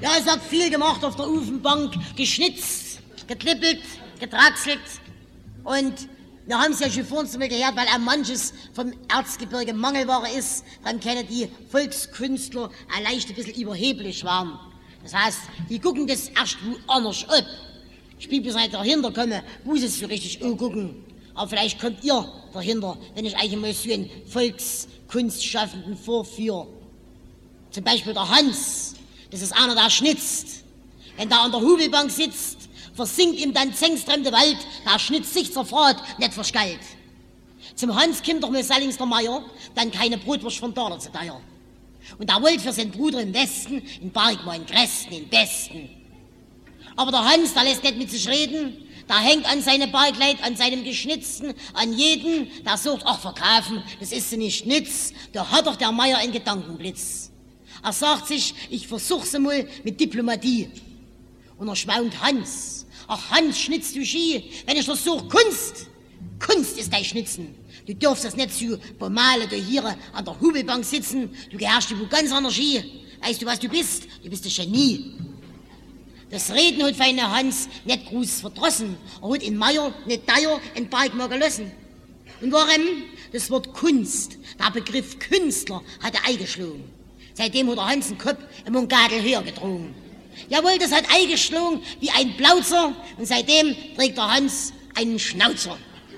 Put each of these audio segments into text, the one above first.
Ja, es hat viel gemacht auf der Ofenbank, geschnitzt, geklippelt, getraxelt. Und wir haben es ja schon vorhin mal gehört, weil auch manches vom Erzgebirge Mangelware ist, dann können die Volkskünstler auch leicht ein bisschen überheblich werden. Das heißt, die gucken das erst woanders ab. Ich bin bis nicht dahinter komme, wo sie es so richtig angucken. Aber vielleicht kommt ihr dahinter, wenn ich euch mal so einen Volkskunstschaffenden vorführe. Zum Beispiel der Hans, das ist einer, der schnitzt. Wenn der an der Hubelbank sitzt, versinkt ihm dann zängstrem der Wald, der schnitzt sich zerfahrt, nicht verschgallt. Zum Hans kommt doch mal Sallings der Meier, dann keine Brotwurst von Daler zu teuer. Und er wollte für seinen Bruder im Westen in Bergmann, Gresten, den Besten. Aber der Hans, der lässt nicht mit sich reden, der hängt an seine Bergleit, an seinem Geschnitzten, an jeden, der sucht, ach verkaufen, das ist sie nicht nütz, da hat doch der Meier einen Gedankenblitz. Er sagt sich, ich versuch's mal mit Diplomatie. Und er schwaunt Hans, ach Hans, schnitzt du Ski, wenn ich das such, Kunst, Kunst ist dein Schnitzen. Du darfst das nicht so bemalen, da hier an der Hubelbank sitzen, du gehörst du ganz anders Ski. Weißt du, was du bist? Du bist ein Genie. Das Reden hat feine Hans nicht groß verdrossen. Er hat in Meier nicht teuer in Berg mal gelassen. Und warum? Das Wort Kunst, der Begriff Künstler, hat er eingeschlagen. Seitdem hat der Hans den Kopf im Mungadel höher gedrungen. Jawohl, das hat eingeschlagen wie ein Plauzer und seitdem trägt der Hans einen Schnauzer.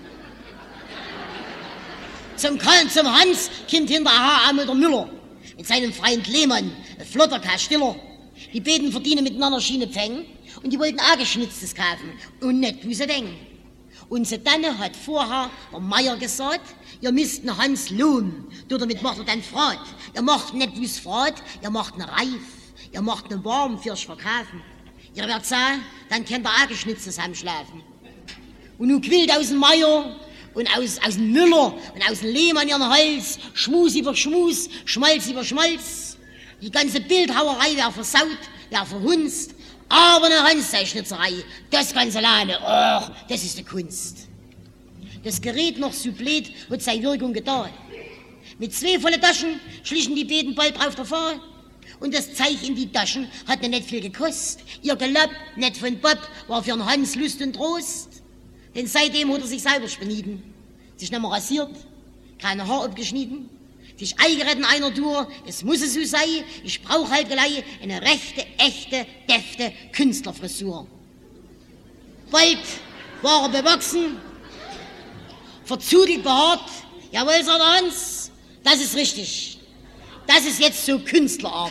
Zum Hans kommt hinterher einmal der Müller mit seinem Freund Lehmann, ein flotter Kerl Stiller. Die beiden verdienen miteinander Schienepfängen und die wollten auch Geschnitztes kaufen und nicht, wie sie denken. Und so dann hat vorher der Meier gesagt, ihr müsst den Hans lohnen. Damit macht er dann Frat. Ihr macht nicht wie's Frat, ihr macht ne Reif, ihr macht ne Warm fürs Verkaufen. Ihr werdet sagen, dann könnt ihr auch Geschnitztes heimschlafen. Und nun quillt aus dem Meier und aus dem Müller und aus dem Lehmann ihren Hals, Schmus über Schmus, Schmalz über Schmalz. Die ganze Bildhauerei wär versaut, wär verhunzt, aber eine Hans-Schnitzerei, das ganze Lade, oh, das ist die Kunst. Das Gerät noch so blöd hat seine Wirkung getan. Mit 2 volle Taschen schlichen die beiden bald drauf davon. Und das Zeug in die Taschen hat nicht viel gekostet. Ihr Gelapp, nicht von Bob, war für den Hans Lust und Trost. Denn seitdem hat er sich selber spenieden. Sich nicht mehr rasiert, keine Haar abgeschnitten, sich eingeredet einer Tour, es muss es so sein, ich brauch halt gleich eine rechte, echte, defte Künstlerfrisur. Bald war er bewachsen, verzudelt behaart, jawohl, sagt der Hans, das ist richtig, das ist jetzt so Künstlerart.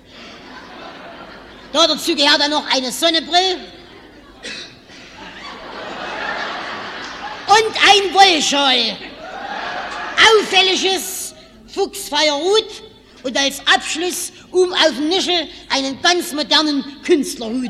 Dazu gehört dann noch eine Sonnenbrille und ein Wollschal, auffälliges Fuchsfeierhut und als Abschluss auf den Nischel einen ganz modernen Künstlerhut.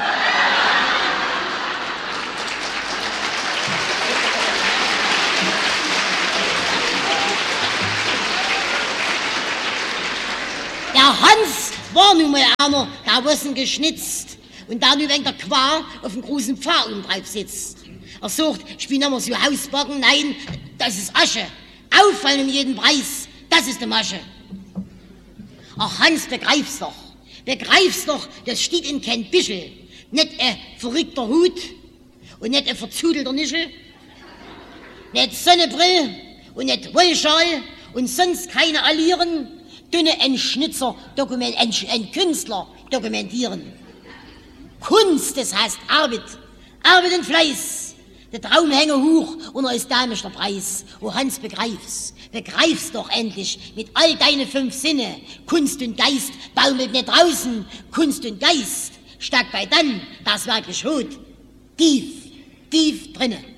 Der Hans war nun mal einer, der Wassen geschnitzt und der nun wegen der Quar auf dem großen Pfahl drauf sitzt. Er sagt, ich bin immer so Hausbacken, nein, das ist Asche. Auffallen um jeden Preis. Das ist die Masche. Ach, Hans, begreif's doch, das steht in kein Bischel. Nicht ein verrückter Hut und nicht ein verzudelter Nischel, nicht Sonnenbrill und nicht Wollschal und sonst keine Allieren, dünne ein Schnitzer, ein Künstler dokumentieren. Kunst, das heißt Arbeit und Fleiß. Der Traum hänge hoch und er ist da nicht der Preis. Oh Hans, begreif's doch endlich mit all deine 5 Sinne. Kunst und Geist baumelt nicht draußen. Kunst und Geist steckt bei dann, das wirklich Hut, tief drinnen.